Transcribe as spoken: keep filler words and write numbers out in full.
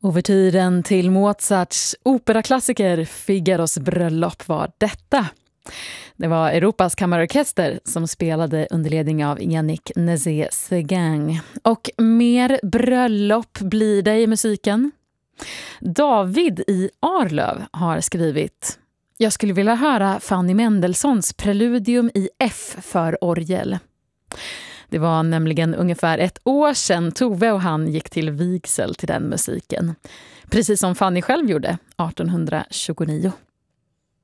Ouvertyren till Mozarts operaklassiker Figaros bröllop var detta. Det var Europas kammarorkester som spelade under ledning av Yannick Nézet-Séguin. Och mer bröllop blir det i musiken. David i Arlöv har skrivit: Jag skulle vilja höra Fanny Mendelssohns preludium i F för orgel. Det var nämligen ungefär ett år sedan Tove och han gick till vigsel till den musiken. Precis som Fanny själv gjorde arton tjugonio.